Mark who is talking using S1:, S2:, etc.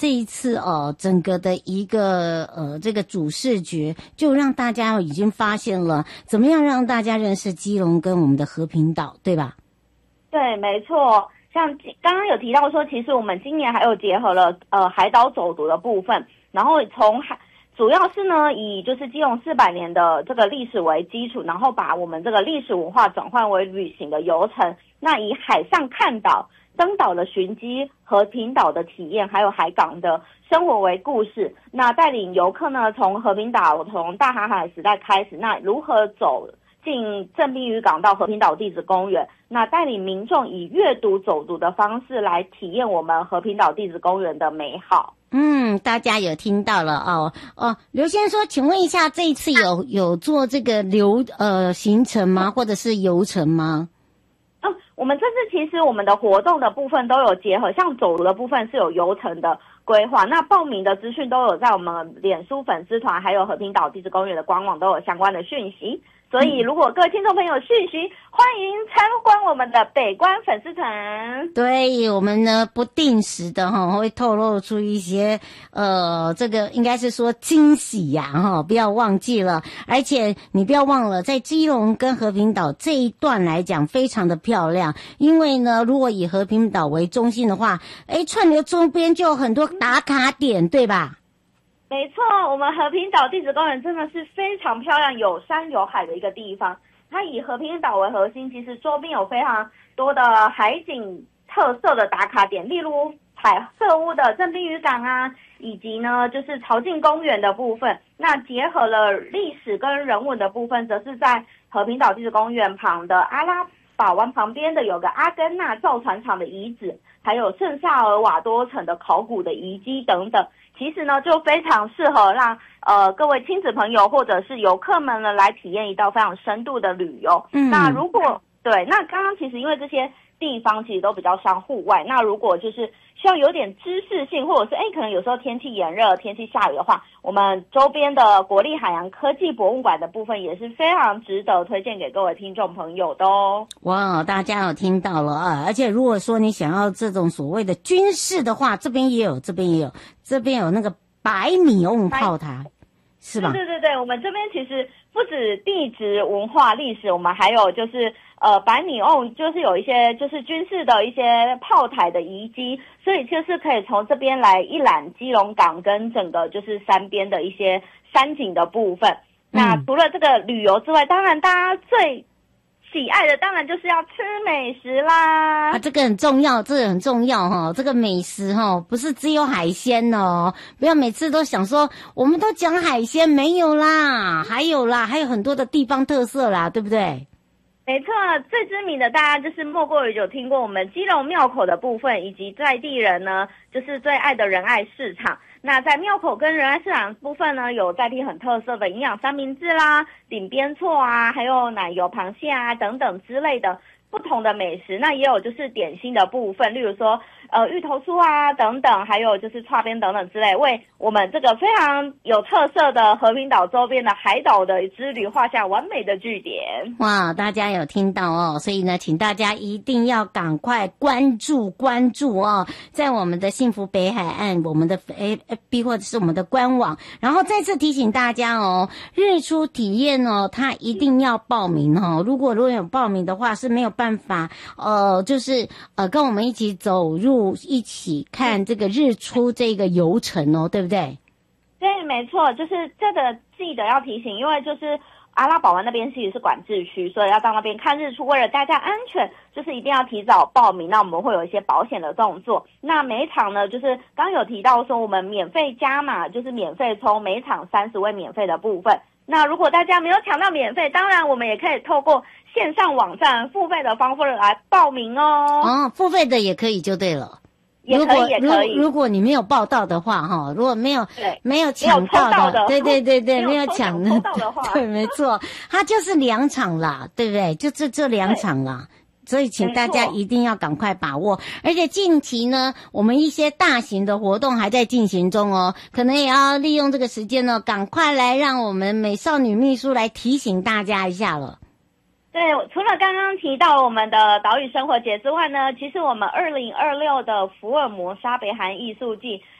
S1: 这一次整个的一个这个主视觉，就让大家已经发现了怎么样让大家认识基隆跟我们的和平岛，对吧？
S2: 对，没错。像刚刚有提到说，其实我们今年还有结合了海岛走读的部分，然后主要是呢以就是基隆400年的这个历史为基础，然后把我们这个历史文化转换为旅行的游程。那以海上看岛、登岛的寻迹、和平岛的体验，还有海港的生活为故事。那带领游客呢，从和平岛从大航海时代开始，那如何走进正滨渔港到和平岛地质公园，那带领民众以阅读走读的方式来体验我们和平岛地质公园的美好。
S1: 大家有听到了刘先生说，请问一下，这一次有做这个行程吗？或者是游程吗？
S2: 我们这次其实我们的活动的部分都有结合，像走读的部分是有游程的规划，那报名的资讯都有在我们脸书粉丝团还有和平岛地质公园的官网都有相关的讯息。所以如果各位听众朋友有讯息，欢迎参观我们的北关粉丝团。
S1: 对，我们呢不定时的会透露出一些这个应该是说惊喜呀不要忘记了。而且你不要忘了，在基隆跟和平岛这一段来讲非常的漂亮，因为呢如果以和平岛为中心的话，串流周边就有很多打卡点，对吧？
S2: 没错，我们和平岛地质公园真的是非常漂亮，有山有海的一个地方。它以和平岛为核心，其实周边有非常多的海景特色的打卡点，例如彩色屋的正滨渔港啊，以及呢就是潮境公园的部分。那结合了历史跟人文的部分，则是在和平岛地质公园旁的阿拉堡湾旁边的有个阿根纳造船厂的遗址，还有圣萨尔瓦多城的考古的遗迹等等。其实呢，就非常适合让各位亲子朋友或者是游客们呢来体验一道非常深度的旅游。那如果那刚刚其实因为这些地方其实都比较像户外，那如果就是需要有点知识性，或者是可能有时候天气炎热、天气下雨的话，我们周边的国立海洋科技博物馆的部分也是非常值得推荐给各位听众朋友的哦。
S1: 哇，大家有听到了啊！而且如果说你想要这种所谓的军事的话，这边也有那个100米瓮炮台，是吧？
S2: 对，我们这边其实不止地质文化历史，我们还有就是100米瓮，就是有一些就是军事的一些炮台的遗迹，所以就是可以从这边来一览基隆港跟整个就是山边的一些山景的部分。那除了这个旅游之外，当然大家最喜爱的当然就是要吃美食啦。
S1: 这个很重要，这个美食不是只有海鲜哦，不要每次都想说我们都讲海鲜，没有啦，还有很多的地方特色啦，对不对？
S2: 没错，最知名的大家就是莫过于有听过我们基隆庙口的部分，以及在地人呢就是最爱的仁爱市场。那在庙口跟仁爱市场部分呢，有在地很特色的营养三明治啦、顶边错啊，还有奶油螃蟹啊等等之类的不同的美食。那也有就是点心的部分，例如说芋头酥啊等等，还有就是串边等等之类，为我们这个非常有特色的和平岛周边的海岛的之旅画下完美的句点。
S1: 哇，大家有听到哦，所以呢请大家一定要赶快关注哦，在我们的幸福北海岸我们的 FB 或者是我们的官网。然后再次提醒大家哦，日出体验哦，它一定要报名哦，如果有报名的话是没有办法就是跟我们一起走入一起看这个日出这个游程哦，对不对？
S2: 对，没错，就是这个记得要提醒，因为就是阿拉堡湾那边其实是管制区，所以要到那边看日出，为了大家安全，就是一定要提早报名。那我们会有一些保险的动作。那每一场呢，就是刚有提到说我们免费加码，就是免费抽每场30位免费的部分。那如果大家没有抢到免费，当然我们也可以透过线上网站付费的方式来报名哦。
S1: 付费的也可以就对了。
S2: 也可以。
S1: 如果你没有报到的话如果没有抢到的，对，没有抢到的话，对，没错，它就是2场啦，对不对？就这2场啦。所以请大家一定要赶快把握，而且近期呢，我们一些大型的活动还在进行中哦，可能也要利用这个时间呢，赶快来让我们美少女秘书来提醒大家一下了。
S2: 对，除了刚刚提到我们的岛屿生活节之外呢，其实我们2026的福尔摩沙北韩艺术季